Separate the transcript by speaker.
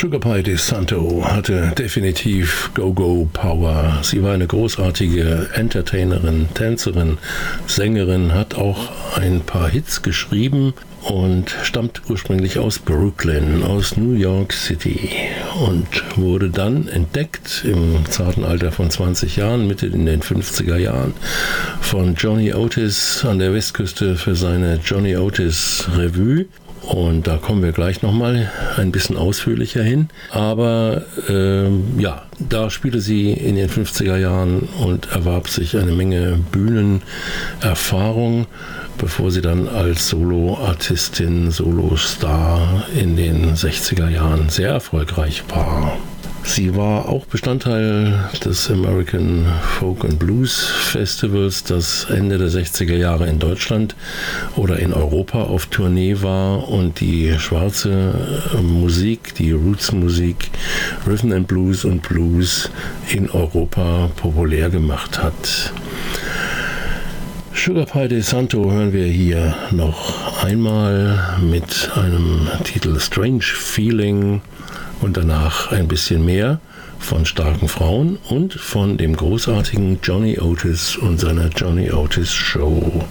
Speaker 1: Sugar Pie DeSanto hatte definitiv Go-Go-Power. Sie war eine großartige Entertainerin, Tänzerin, Sängerin, hat auch ein paar Hits geschrieben und stammt ursprünglich aus Brooklyn, aus New York City und wurde dann entdeckt im zarten Alter von 20 Jahren, Mitte in den 50er Jahren, von Johnny Otis an der Westküste für seine Johnny Otis Revue. Und da kommen wir gleich nochmal ein bisschen ausführlicher hin. Aber da spielte sie in den 50er Jahren und erwarb sich eine Menge Bühnenerfahrung, bevor sie dann als Soloartistin, Solostar in den 60er Jahren sehr erfolgreich war. Sie war auch Bestandteil des American Folk and Blues Festivals, das Ende der 60er Jahre in Deutschland oder in Europa auf Tournee war und die schwarze Musik, die Roots-Musik, Rhythm and Blues und Blues in Europa populär gemacht hat. Sugar Pie DeSanto hören wir hier noch einmal mit einem Titel Strange Feeling und danach ein bisschen mehr von starken Frauen und von dem großartigen Johnny Otis und seiner Johnny Otis Show.